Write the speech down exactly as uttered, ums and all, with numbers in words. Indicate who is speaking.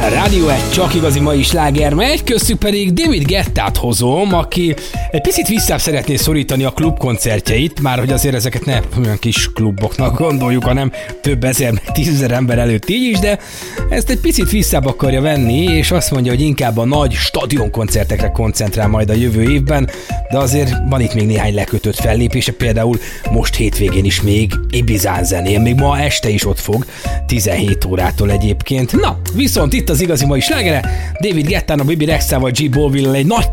Speaker 1: Rádió egy csak igazi mai sláger megy, köztük pedig David Guettát hozom, aki egy picit visszább szeretné szorítani a klubkoncertjeit, már hogy azért ezeket ne olyan kis kluboknak gondoljuk, hanem több ezer, meg tízezer ember előtt így is, de ezt egy picit visszább akarja venni, és azt mondja, hogy inkább a nagy stadionkoncertekre koncentrál majd a jövő évben, de azért van itt még néhány lekötött fellépése, például most hétvégén is még Ibizán zenél, még ma este is ott fog, tizenhét órától egyébként. Na, viszont itt az igazi mai slágere, David Guettának, Bibi Rexával, G. Bolville egy nagy